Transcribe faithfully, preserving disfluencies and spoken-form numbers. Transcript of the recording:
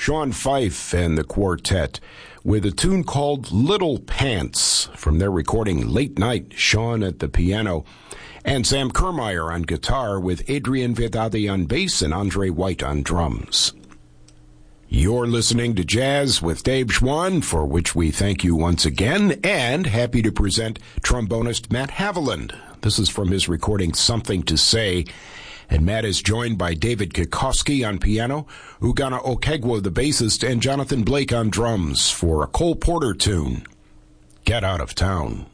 Sean Fife and the quartet with a tune called Little Pants from their recording Late Night, Sean at the piano, and Sam Kermeyer on guitar with Adrian Vedade on bass and Andre White on drums. You're listening to Jazz with Dave Schwann, for which we thank you once again, and happy to present trombonist Matt Haviland. This is from his recording Something to Say, and Matt is joined by David Kikoski on piano, Ugana Okegwo the bassist, and Jonathan Blake on drums for a Cole Porter tune, Get Out of Town.